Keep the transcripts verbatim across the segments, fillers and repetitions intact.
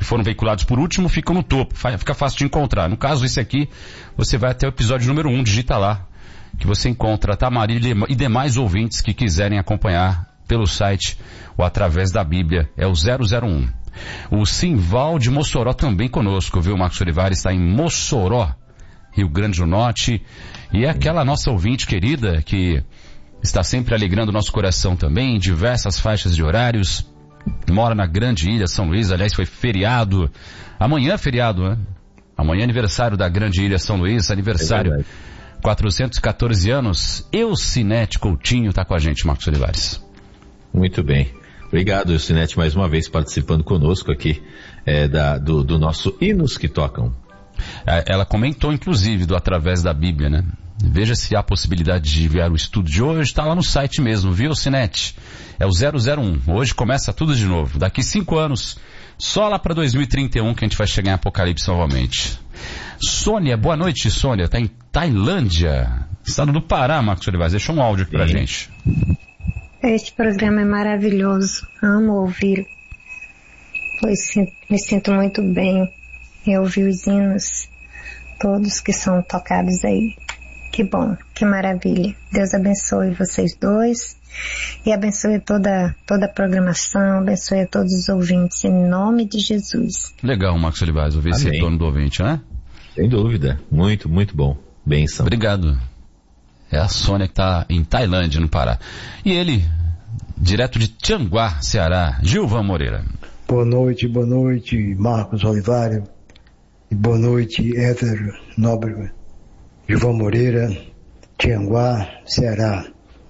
foram veiculados por último ficam no topo, fica fácil de encontrar. No caso, esse aqui, você vai até o episódio número um, digita lá, que você encontra a Tamarília e demais ouvintes que quiserem acompanhar pelo site ou através da Bíblia, é o zero zero um. O Simval de Mossoró também conosco, viu? O Marcos Olivares está em Mossoró, Rio Grande do Norte, e é aquela nossa ouvinte querida que está sempre alegrando o nosso coração também, em diversas faixas de horários, mora na Grande Ilha, São Luís, aliás foi feriado, amanhã é feriado, né? Amanhã é aniversário da Grande Ilha, São Luís, aniversário, é quatrocentos e quatorze anos, Eucinete Coutinho está com a gente, Marcos Olivares. Muito bem. Obrigado, Eucinete, mais uma vez participando conosco aqui é, da, do, do nosso Hinos que Tocam. Ela comentou, inclusive, do Através da Bíblia, né? Veja se há possibilidade de enviar o estudo de hoje, está lá no site mesmo, viu, Eucinete? É o zero zero um. Hoje começa tudo de novo. Daqui cinco anos, só lá para dois mil e trinta e um que a gente vai chegar em Apocalipse novamente. Sônia, boa noite, Sônia. Está em Tailândia, estado do Pará, Marcos Olivares. Deixa um áudio aqui pra gente. Este programa é maravilhoso, amo ouvir, pois me sinto muito bem em ouvir os hinos, todos que são tocados aí. Que bom, que maravilha. Deus abençoe vocês dois e abençoe toda, toda a programação, abençoe a todos os ouvintes, em nome de Jesus. Legal, Marcos Olivares, ouvir esse retorno do ouvinte, né? Sem dúvida, muito, muito bom. Benção. Obrigado. É a Sônia que está em Tailândia, no Pará. E ele, direto de Tianguá, Ceará, Gilvan Moreira. Boa noite, boa noite, Marcos Olivares. E boa noite, Éter Nobre. Gilvan Moreira, Tianguá, Ceará.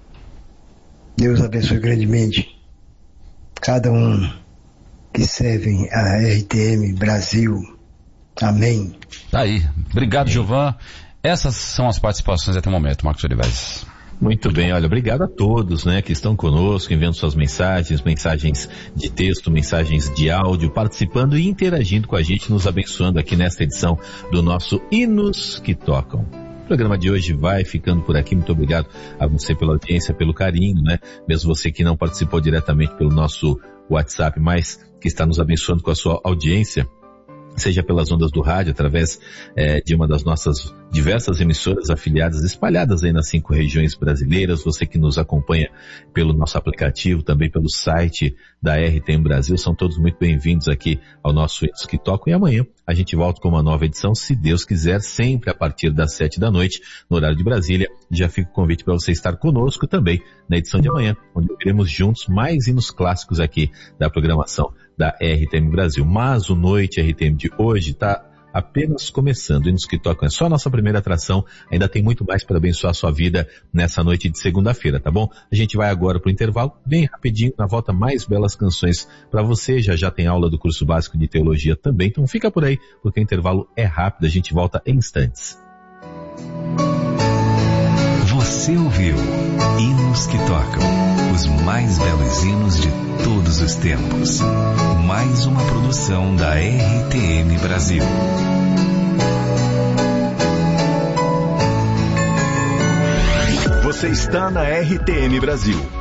Deus abençoe grandemente cada um que serve a R T M Brasil. Amém. Tá aí. Obrigado, Gilvan. Essas são as participações até o momento, Marcos Olivares. Muito bem, olha, obrigado a todos, né, que estão conosco, enviando suas mensagens, mensagens de texto, mensagens de áudio, participando e interagindo com a gente, nos abençoando aqui nesta edição do nosso Hinos que Tocam. O programa de hoje vai ficando por aqui. Muito obrigado a você pela audiência, pelo carinho, né, mesmo você que não participou diretamente pelo nosso WhatsApp, mas que está nos abençoando com a sua audiência, seja pelas ondas do rádio, através é, de uma das nossas diversas emissoras afiliadas, espalhadas aí nas cinco regiões brasileiras, você que nos acompanha pelo nosso aplicativo, também pelo site da R T M Brasil, são todos muito bem-vindos aqui ao nosso Hinos que Tocam, e amanhã a gente volta com uma nova edição, se Deus quiser, sempre a partir das sete da noite, no horário de Brasília. Já fica o convite para você estar conosco também na edição de amanhã, onde veremos juntos mais hinos clássicos aqui da programação da R T M Brasil. Mas o Noite R T M de hoje está apenas começando. Hinos que Tocam é só a nossa primeira atração, ainda tem muito mais para abençoar a sua vida nessa noite de segunda-feira, tá bom? A gente vai agora pro intervalo, bem rapidinho, na volta mais belas canções para você. Já já tem aula do curso básico de teologia também, então fica por aí, porque o intervalo é rápido, a gente volta em instantes. Você ouviu Hinos que Tocam, os mais belos hinos de todos os tempos. Mais uma produção da R T M Brasil. Você está na R T M Brasil,